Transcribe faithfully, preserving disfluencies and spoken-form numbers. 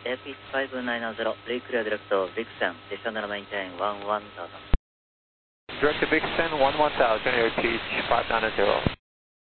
エーピーごきゅうゼロ、レイクリアディレクト、ビクセン、ディショナルメインテイン、いちいちゼロゼロ。 Direct to Vixen, one one thousand, air teach five nine zero.